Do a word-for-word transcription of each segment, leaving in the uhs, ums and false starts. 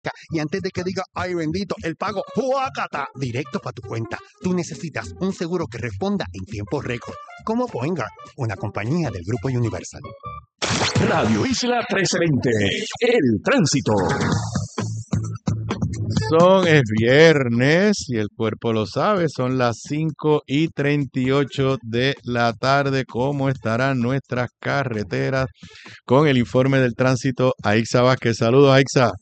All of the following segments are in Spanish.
Y antes de que diga, ay bendito, el pago, ¡juácata!, directo para tu cuenta. Tú necesitas un seguro que responda en tiempo récord, como Boeing, una compañía del Grupo Universal. Radio Isla trece veinte, el tránsito. Son, es viernes y el cuerpo lo sabe, son las cinco y treinta y ocho de la tarde. ¿Cómo estarán nuestras carreteras? Con el informe del tránsito, Aixa Vázquez. Saludos, Aixa.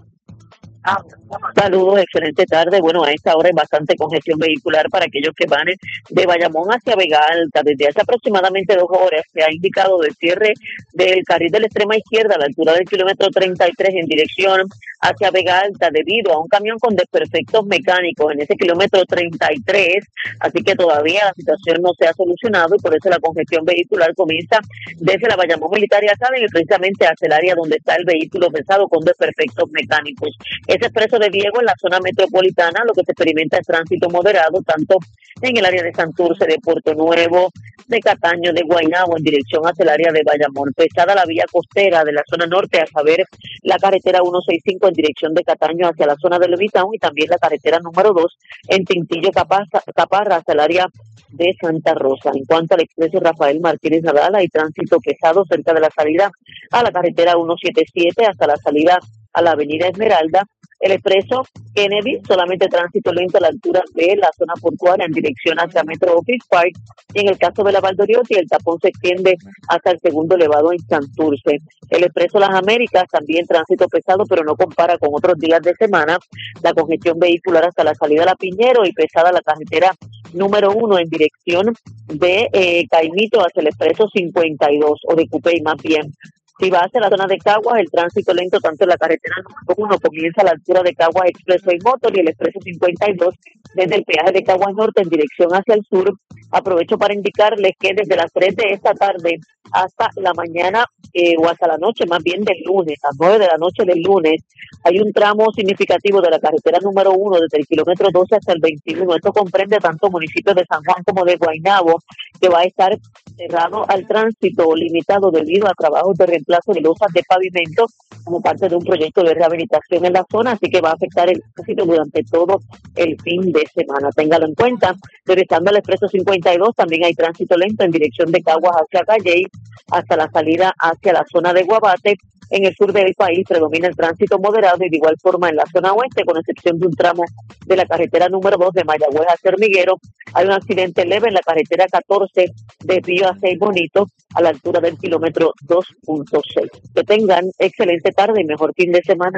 Ah, saludos, excelente tarde. Bueno, a esta hora hay bastante congestión vehicular para aquellos que van de Bayamón hacia Vega Alta. Desde hace aproximadamente dos horas se ha indicado de cierre del carril de la extrema izquierda a la altura del kilómetro treinta y tres en dirección hacia Vega Alta debido a un camión con desperfectos mecánicos en ese kilómetro treinta y tres, así que todavía la situación no se ha solucionado y por eso la congestión vehicular comienza desde la Bayamón Military Academy precisamente hacia el área donde está el vehículo pesado con desperfectos mecánicos. Ese expreso de Diego en la zona metropolitana lo que se experimenta es tránsito moderado tanto en el área de Santurce, de Puerto Nuevo, de Cataño, de Guaynabo en dirección hacia el área de Bayamón. Pesada la vía costera de la zona norte, a saber la carretera ciento sesenta y cinco en dirección de Cataño hacia la zona de Levitown y también la carretera número dos en Tintillo Caparra, Caparra hacia el área de Santa Rosa. En cuanto al expreso Rafael Martínez Nadal, hay tránsito pesado cerca de la salida a la carretera ciento setenta y siete hasta la salida a la avenida Esmeralda. El expreso Kennedy, solamente tránsito lento a la altura de la zona portuaria en dirección hacia Metro Office Park. Y en el caso de la Valdoriotti, el tapón se extiende hasta el segundo elevado en Santurce. El expreso Las Américas, también tránsito pesado, pero no compara con otros días de semana. La congestión vehicular hasta la salida a La Piñero y pesada la carretera número uno en dirección de eh, Caimito hacia el expreso cincuenta y dos, o de Cupey más bien. Si va hacia la zona de Caguas, el tránsito lento tanto en la carretera número uno comienza a la altura de Caguas Expreso y Motor y el expreso cincuenta y dos desde el peaje de Caguas Norte en dirección hacia el sur. Aprovecho para indicarles que desde las tres de esta tarde hasta la mañana eh, o hasta la noche, más bien del lunes, a las nueve de la noche del lunes, hay un tramo significativo de la carretera número uno desde el kilómetro doce hasta el veintiuno. Esto comprende tanto municipios de San Juan como de Guaynabo, que va a estar cerrado al tránsito limitado debido a trabajos de reemplazo de losas de pavimento como parte de un proyecto de rehabilitación en la zona, así que va a afectar el tránsito durante todo el fin de semana. Téngalo en cuenta. Regresando al expreso cincuenta y dos, también hay tránsito lento en dirección de Caguas hacia Calley hasta la salida hacia la zona de Guabate. En el sur del país predomina el tránsito moderado y de igual forma en la zona oeste, con excepción de un tramo de la carretera número dos de Mayagüez hacia Hormiguero. Hay un accidente leve en la carretera catorce de Pío a Seis Bonito a la altura del kilómetro dos punto seis. Que tengan excelente tarde y mejor fin de semana.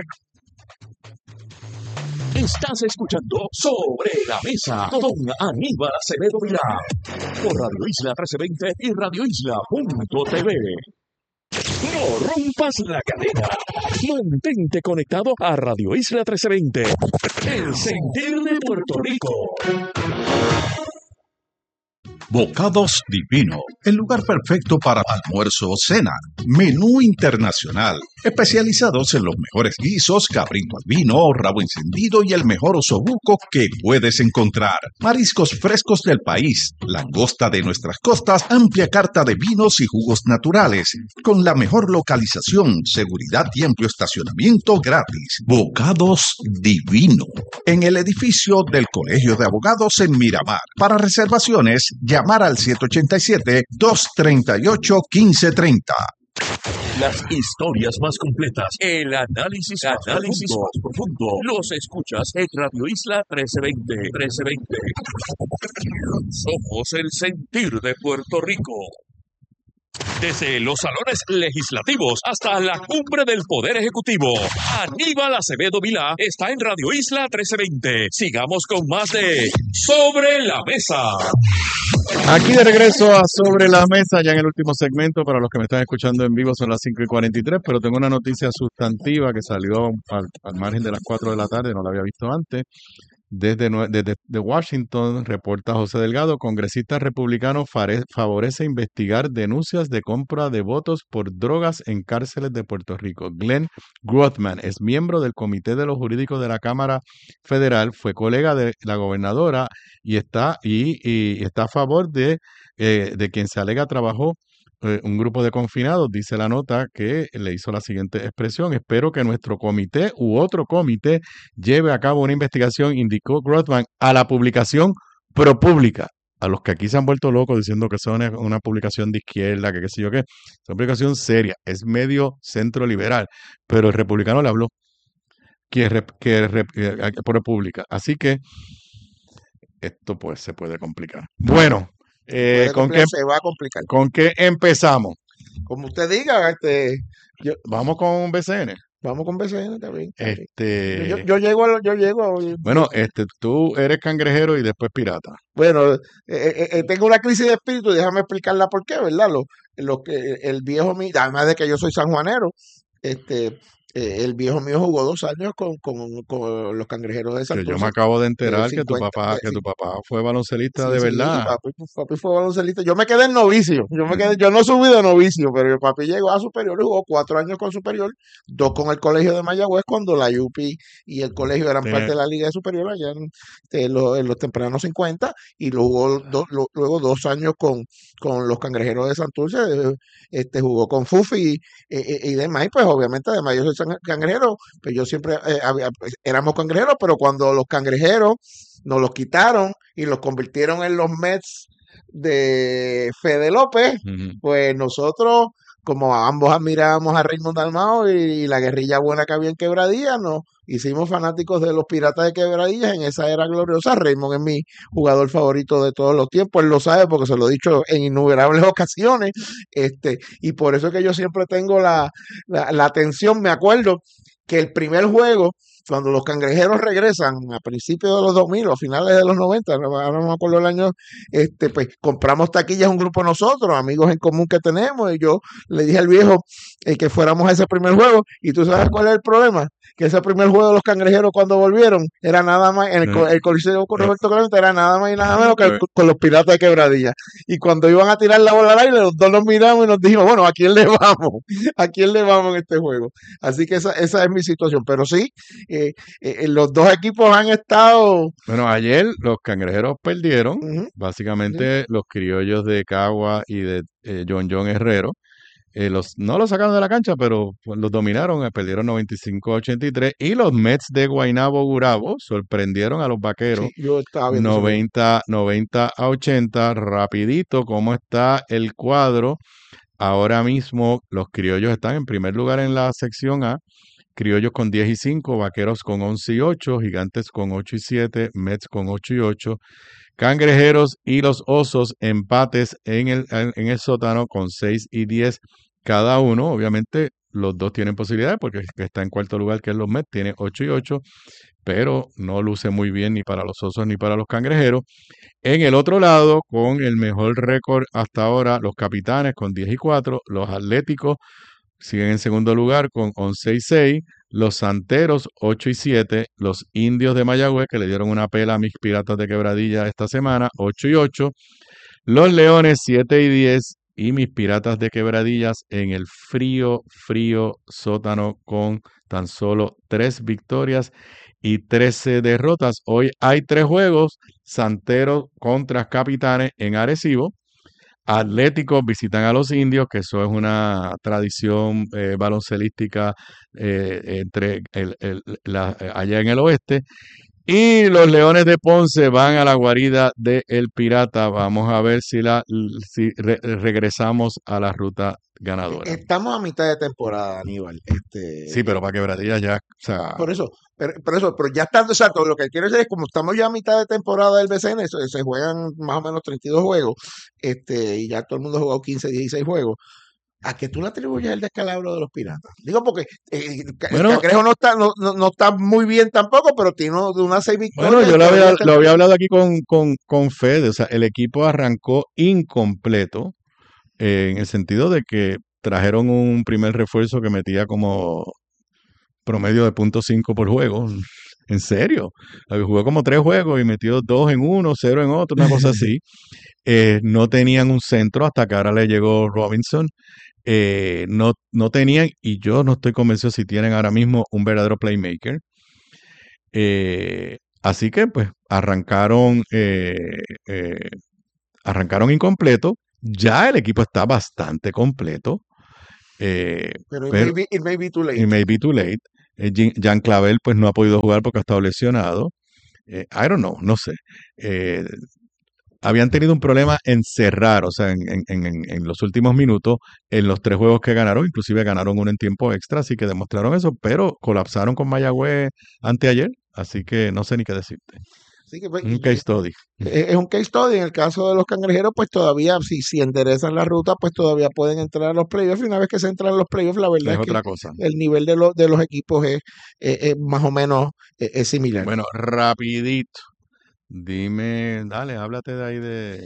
Estás escuchando Sobre la Mesa con Aníbal Acevedo Vilá por Radio Isla trece veinte y radio isla punto t v. No rompas la cadena. Mantente conectado a Radio Isla trece veinte. El sentir de Puerto Rico. Bocados Divino, el lugar perfecto para almuerzo o cena. Menú internacional, especializados en los mejores guisos, cabrito al vino, rabo encendido y el mejor osobuco que puedes encontrar. Mariscos frescos del país, langosta de nuestras costas, amplia carta de vinos y jugos naturales, con la mejor localización, seguridad y amplio estacionamiento gratis. Bocados Divino, en el edificio del Colegio de Abogados en Miramar. Para reservaciones, llamar al siete ocho siete, dos tres ocho, uno cinco tres cero. Las historias más completas, el análisis, análisis más profundo, los escuchas en Radio Isla trece veinte. trece veinte. Somos el sentir de Puerto Rico. Desde los salones legislativos hasta la cumbre del Poder Ejecutivo, Aníbal Acevedo Vilá está en Radio Isla trece veinte. Sigamos con más de Sobre la Mesa. Aquí de regreso a Sobre la Mesa, ya en el último segmento. Para los que me están escuchando en vivo son las cinco y cuarenta y tres, pero tengo una noticia sustantiva que salió al, al margen de las cuatro de la tarde, no la había visto antes. Desde, desde de Washington, reporta José Delgado, congresista republicano fare, favorece investigar denuncias de compra de votos por drogas en cárceles de Puerto Rico. Glenn Grothman es miembro del Comité de los Jurídicos de la Cámara Federal, fue colega de la gobernadora y está, y, y está a favor de, eh, de quien se alega trabajó eh, un grupo de confinados, dice la nota, que le hizo la siguiente expresión: espero que nuestro comité u otro comité lleve a cabo una investigación, indicó Grothman a la publicación ProPublica. A los que aquí se han vuelto locos diciendo que son una, una publicación de izquierda, que qué sé yo qué, es una publicación seria, es medio centro liberal, pero el republicano le habló, que, rep, que, rep, que por República. Así que esto pues se puede complicar. Bueno, eh, puede ¿con, complicar, qué, se va a complicar. ¿con qué empezamos? Como usted diga, este, yo, vamos con B C N. Vamos con B C N también. Este, yo, yo, yo llego, a, yo llego. Bueno, este, tú eres cangrejero y después pirata. Bueno, eh, eh, tengo una crisis de espíritu, déjame explicarla por qué, ¿verdad? Lo, lo que el viejo mío, además de que yo soy sanjuanero, este, eh, el viejo mío jugó dos años con, con, con los cangrejeros de Santurce. Yo me acabo de enterar de cincuenta, que tu papá, de, que tu papá fue baloncelista sí, de sí, verdad. Papi, papi fue baloncelista. Yo me quedé en novicio. Yo me quedé, yo no subí de novicio, pero papi llegó a superior y jugó cuatro años con superior, dos con el colegio de Mayagüez cuando la U P y el colegio eran Sí. parte de la liga de superior allá en, en, los, en los tempranos cincuenta, y luego, do, lo, luego dos años con, con los cangrejeros de Santurce. Este, jugó con Fufi y, y, y demás. Y pues obviamente, además yo soy cangrejero, pues yo siempre eh, había, pues, éramos cangrejeros, pero cuando los cangrejeros nos los quitaron y los convirtieron en los Mets de Fede López, uh-huh. pues nosotros, como ambos admirábamos a Raymond Dalmao y, y la guerrilla buena que había en Quebradillas, nos hicimos fanáticos de los Piratas de Quebradillas en esa era gloriosa. Raymond es mi jugador favorito de todos los tiempos, él lo sabe porque se lo he dicho en innumerables ocasiones, este, y por eso es que yo siempre tengo la, la, la atención. Me acuerdo que el primer juego, cuando los cangrejeros regresan a principios de los dos mil o finales de los noventa, ahora no me acuerdo el año, este, pues compramos taquillas un grupo nosotros, amigos en común que tenemos, y yo le dije al viejo eh, que fuéramos a ese primer juego. ¿Y tú sabes cuál es el problema? Que ese primer juego de los cangrejeros cuando volvieron era nada más, en el, el Coliseo con Roberto Clemente era nada más y nada menos que el, con los Piratas de Quebradilla. Y cuando iban a tirar la bola al aire, los dos nos miramos y nos dijimos, bueno, ¿a quién le vamos? ¿A quién le vamos en este juego? Así que esa, esa es mi situación. Pero sí, eh, eh, los dos equipos han estado... Bueno, ayer los cangrejeros perdieron, uh-huh. básicamente uh-huh. los criollos de Cagua y de eh, John John Herrero. Eh, los, no los sacaron de la cancha, pero pues, los dominaron, eh, perdieron noventa y cinco a ochenta y tres. Y los Mets de Guaynabo Gurabo sorprendieron a los Vaqueros sí, yo estaba viendo noventa, noventa a ochenta. Rapidito, ¿cómo está el cuadro? Ahora mismo los criollos están en primer lugar en la sección A. Criollos con diez y cinco, Vaqueros con once y ocho, Gigantes con ocho y siete, Mets con ocho y ocho. Cangrejeros y los Osos empates en el, en el sótano con seis y diez cada uno. Obviamente los dos tienen posibilidades porque el que está en cuarto lugar, que es los Mets, tiene ocho y ocho, pero no luce muy bien ni para los Osos ni para los Cangrejeros. En el otro lado, con el mejor récord hasta ahora, los Capitanes con diez y cuatro, los Atléticos siguen en segundo lugar con once y seis, los Santeros ocho y siete, los Indios de Mayagüez, que le dieron una pela a mis Piratas de Quebradilla esta semana, ocho y ocho, los Leones siete y diez, y mis Piratas de Quebradillas en el frío, frío sótano con tan solo tres victorias y trece derrotas. Hoy hay tres juegos: Santeros contra Capitanes en Arecibo, Atléticos visitan a los Indios, que eso es una tradición eh, baloncelística eh, entre el, el, la, allá en el oeste. Y los Leones de Ponce van a la guarida del Pirata. Vamos a ver si, la, si re, regresamos a la ruta ganadora. Estamos a mitad de temporada, Aníbal. Este... Sí, pero para Quebradillas ya... O sea... Por eso, pero, pero eso, pero ya estando exacto, lo que quiero decir es, como estamos ya a mitad de temporada del B C N, se, se juegan más o menos treinta y dos juegos, este, y ya todo el mundo ha jugado quince, dieciséis juegos. ¿A qué tú le atribuyes el descalabro de los Piratas? Digo, porque eh, bueno, el Cangrejo no está, no, no, no está muy bien tampoco, pero tiene unas seis victorias. Bueno, yo lo había, lo había hablado aquí con, con, con Fede. O sea, el equipo arrancó incompleto, eh, en el sentido de que trajeron un primer refuerzo que metía como promedio de punto cinco por juego. En serio. Jugó como tres juegos y metió dos en uno, cero en otro, una cosa así. Eh, no tenían un centro hasta que ahora le llegó Robinson. Eh, no, no tenían, y yo no estoy convencido si tienen ahora mismo un verdadero playmaker. Eh, así que pues arrancaron, eh, eh, arrancaron incompleto. ya el equipo está bastante completo. Eh, Pero, pero it, may be, it may be too late. It may be too late. Eh, Jean, Jean Clavel pues no ha podido jugar porque ha estado lesionado. Eh, I don't know, no sé. Eh, habían tenido un problema en cerrar, o sea, en, en, en, en los últimos minutos, en los tres juegos que ganaron, inclusive ganaron uno en tiempo extra, así que demostraron eso, pero colapsaron con Mayagüez anteayer, así que no sé ni qué decirte. Así que, pues, Un case study. Es es un case study. En el caso de los Cangrejeros, pues todavía, si, si enderezan la ruta, pues todavía pueden entrar a los playoffs. Y una vez que se entran a los playoffs, la verdad Es es, que otra cosa. el nivel de, los de los equipos es, es, es más o menos es, es similar. Bueno, rapidito. Dime, dale, háblate de ahí de,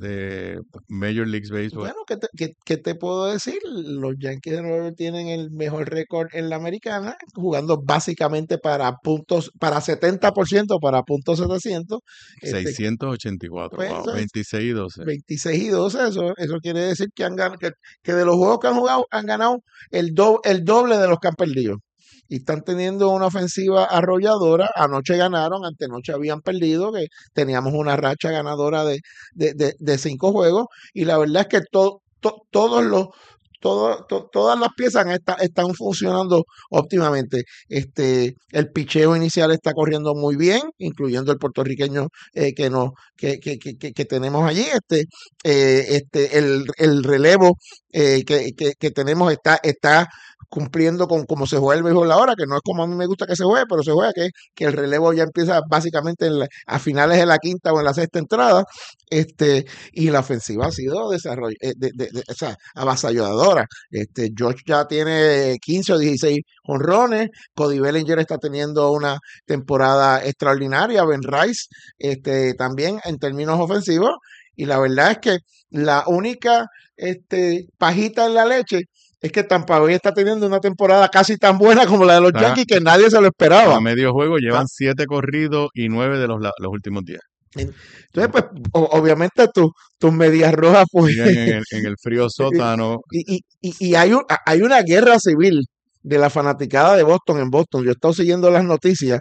de Major League Baseball. Bueno, ¿qué te, qué, qué te puedo decir? Los Yankees de Nueva York tienen el mejor récord en la americana, jugando básicamente para puntos, para setenta por ciento, para puntos setecientos. Este, seiscientos ochenta y cuatro, pues, wow, eso es veintiséis y doce. veintiséis y doce, eso, eso quiere decir que, han gan- que, que de los juegos que han jugado han ganado el, do- el doble de los que han perdido. Y están teniendo una ofensiva arrolladora. Anoche ganaron, antenoche habían perdido, que teníamos una racha ganadora de, de, de, de cinco juegos. Y la verdad es que to, to- todos los, todo- to- todas las piezas está- están funcionando óptimamente. Este, el picheo inicial está corriendo muy bien, incluyendo el puertorriqueño eh, que, nos, que, que, que, que- que tenemos allí. Este, eh, este, el, el relevo eh, que, que, que tenemos está, está cumpliendo con cómo se juega el béisbol ahora, que no es como a mí me gusta que se juegue, pero se juega que, que el relevo ya empieza básicamente en la- a finales de la quinta o en la sexta entrada. Este, y la ofensiva ha sido desarroll- eh, de, de- de- o sea, avasalladora. Este, George ya tiene quince o dieciséis jonrones, Cody Bellinger está teniendo una temporada extraordinaria, Ben Rice este, también en términos ofensivos, y la verdad es que la única este, pajita en la leche es que Tampa Bay está teniendo una temporada casi tan buena como la de los Está- Yankees, que nadie se lo esperaba. A medio juego llevan Ah. siete corridos y nueve de los, la- los últimos diez. Entonces, pues, o- obviamente tu- tus medias rojas, pues, Siguen en el, en el frío sótano. y, y, y, y hay, un- hay una guerra civil de la fanaticada de Boston en Boston. Yo he estado siguiendo las noticias.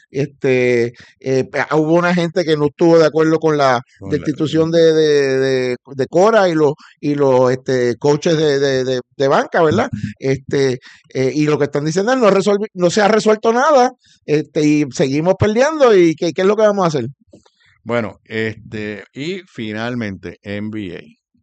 Este, eh, pe- hubo una gente que no estuvo de acuerdo con la Con la- destitución de, de, de, de Cora y los y los este, coaches de, de, de, de banca, ¿verdad? Este, eh, y lo que están diciendo es no resolvi- no se ha resuelto nada, este, y seguimos perdiendo. ¿Y qué, qué es lo que vamos a hacer? Bueno, este, y finalmente N B A.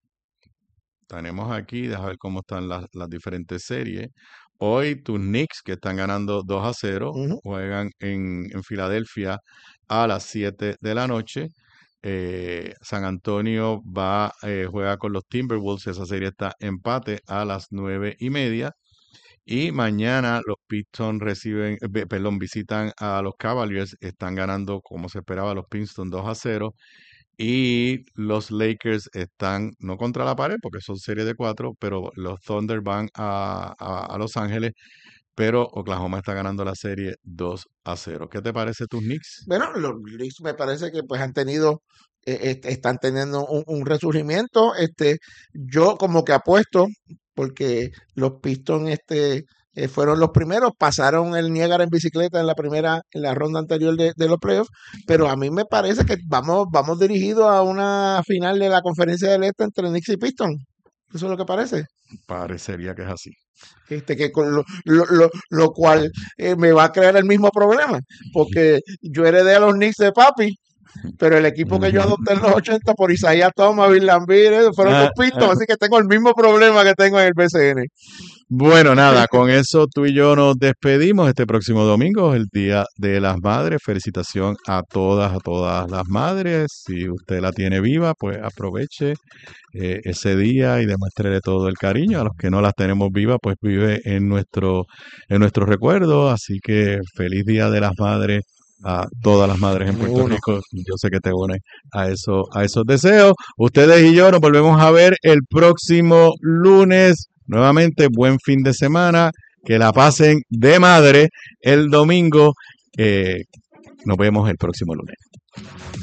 Tenemos aquí, déjame ver cómo están las, las diferentes series. Hoy tus Knicks, que están ganando dos a cero, Ujú. juegan en, en Filadelfia a las siete de la noche. Eh, San Antonio va, eh, juega con los Timberwolves, esa serie está empate a las nueve y media. Y mañana los Pistons reciben, eh, ve- perdón, visitan a los Cavaliers, están ganando como se esperaba los Pistons dos a cero. Y los Lakers están, no contra la pared, porque son series de cuatro, pero los Thunder van a, a- a Los Ángeles, pero Oklahoma está ganando la serie dos a cero. ¿Qué te parece tus Knicks? Bueno, los Knicks me parece que pues han tenido, eh, este, están teniendo un, un resurgimiento. Este, yo como que apuesto, porque los Pistons este, eh, fueron los primeros, pasaron el Niágara en bicicleta en la primera, en la ronda anterior de, de los playoffs, pero a mí me parece que vamos, vamos dirigidos a una final de la Conferencia del Este entre Knicks y Pistons. Eso es lo que parece. Parecería que es así. Este, que con lo, lo, lo, lo cual eh, me va a crear el mismo problema, porque yo heredé a los Knicks de papi, pero el equipo que yo adopté en los ochenta por Isaiah Thomas, Bill Laimbeer, eh, fueron Ah, los Pistons, así que tengo el mismo problema que tengo en el B C N. Bueno, nada, con eso tú y yo nos despedimos. Este próximo domingo es el Día de las Madres. Felicitación a todas, a todas las madres. Si usted la tiene viva, pues aproveche eh, ese día y demuéstrele todo el cariño. A los que no las tenemos vivas, pues vive en nuestro, en nuestro recuerdo. Así que feliz Día de las Madres a todas las madres en Me Puerto uno. Rico. Yo sé que te unes a eso, a esos deseos. Ustedes y yo nos volvemos a ver el próximo lunes. Nuevamente, buen fin de semana. Que la pasen de madre el domingo. Eh, nos vemos el próximo lunes.